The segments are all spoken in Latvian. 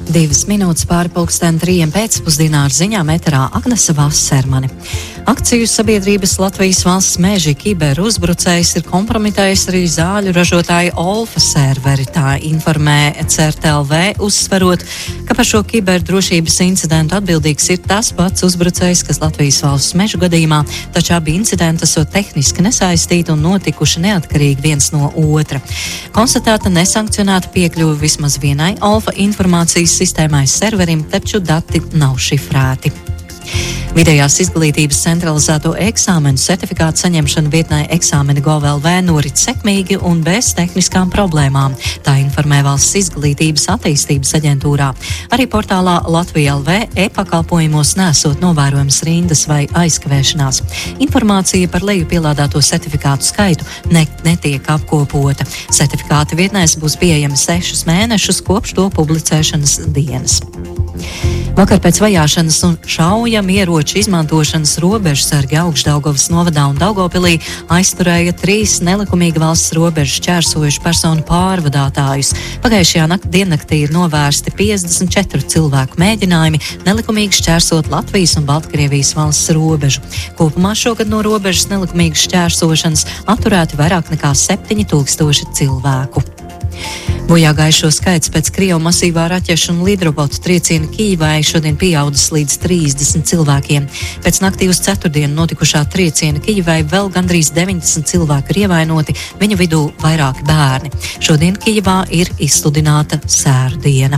2 minūtes pāri 3:00 pēcpusdienā ar ziņām eterā Agnese Vassermane. Akciju sabiedrības Latvijas valsts meži kiberuzbrucējs ir kompromitējis arī zāļu ražotāju Olfa serveri, tā informē CRTLV, uzsverot, ka par šo kiberdrošības incidentu atbildīgs ir tas pats uzbrucējs, kas Latvijas valsts mežu gadījumā, taču abi incidenti esot tehniski nesaistīti un notikuši neatkarīgi viens no otra. Konstatēta nesankcionēta piekļuve vismaz vienai Olfa informācijas sistēmai serverim, taču dati nav šifrēti. Vidējās izglītības centralizēto eksāmenu certifikātu saņemšana vietnē Exameni.gov.lv norit sekmīgi un bez tehniskām problēmām, tā informē Valsts izglītības attīstības aģentūrā. Arī portālā Latvija LV e-pakalpojumos nesot novērojams rindas vai aizkavēšanās. Informācija par leju pielādēto certifikātu skaitu netiek apkopota. Certifikāti vietnēs būs pieejami 6 mēnešus kopš to publicēšanas dienas. Vakar pēc vajāšanas un šaujam ieroču izmantošanas robežsargi Augšdaugavas novadā un Daugavpilī aizturēja 3 nelikumīgi valsts robežu šķērsojušu personu pārvadātājus. Pagājušajā diennaktī ir novērsti 54 cilvēku mēģinājumi nelikumīgi šķērsot Latvijas un Baltkrievijas valsts robežu. Kopumā šogad no robežas nelikumīgas šķērsošanas atturēti vairāk nekā 7000 cilvēku. Bojā gājušo skaits pēc Krievu masīvā raķešu un lidrobotu trieciena Kijivai šodien pieaudzis līdz 30 cilvēkiem. Pēc naktī uz ceturtdienu notikušā trieciena Kijivai vēl gandrīz 90 cilvēku ir ievainoti, viņa vidū vairāki bērni. Šodien Kijivā ir izsludināta sēru diena.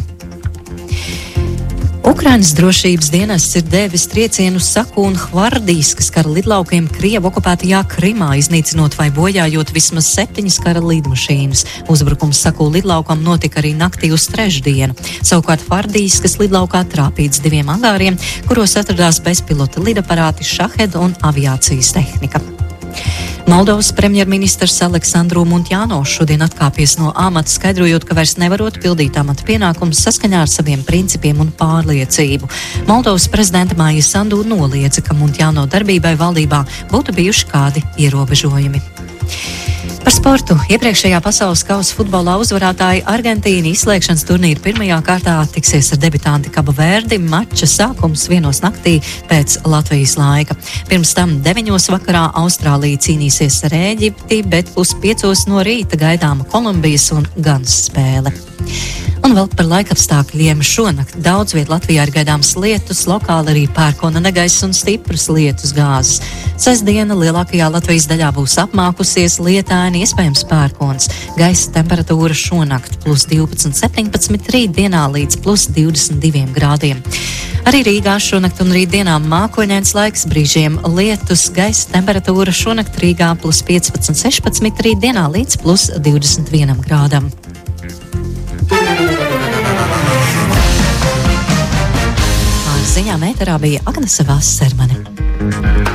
Ukrainas drošības dienests ir devis triecienu Saku un Hvardijskas kara lidlaukiem Krievu okupētajā Krimā, iznīcinot vai bojājot vismaz 7 kara lidmašīnas. Uzbrukums Saku lidlaukam notika arī naktī uz trešdienu. Savukārt Hvardijskas lidlaukā trāpīts 2 angāriem, kuros atradās bezpilota lidaparāti, šaheda un aviācijas tehnika. Moldovas premjerministrs Aleksandru Muntjāno šodien atkāpies no amata, skaidrojot, ka vairs nevarot pildīt amata pienākumus saskaņā ar saviem principiem un pārliecību. Moldovas prezidenta Maija Sandu noliedza, ka Muntjāno darbībai valdībā būtu bijuši kādi ierobežojumi. Par sportu. Iepriekšējā pasaules kausa futbolā uzvarētāji Argentīna izslēgšanas turnīra pirmajā kārtā tiksies ar debitanti Kabo Verdi. Mača sākums 1:00 naktī pēc Latvijas laika. Pirms tam 9:00 vakarā Austrālija cīnīsies ar Ēģipti, bet 5:30 no rīta gaidāma Kolumbijas un Ganas spēle. Un vēl par laikapstākļiem. Šonakt daudz viet Latvijā ir gaidāms lietus, lokāli arī pērkona negaiss un stipras lietus gāzes. Sestdiena lielākajā Latvijas daļā būs apmākusies, lietaini, iespējams pērkons. Gaisa temperatūra šonakt +12–17, rītdienā līdz +22 grādiem. Arī Rīgā šonakt un rītdienā mākoņains laiks, brīžiem lietus, gaisa temperatūra šonakt Rīgā +15–16, rītdienā līdz +21 grādam. Ziņām ēterā bija Agnese Vassermane.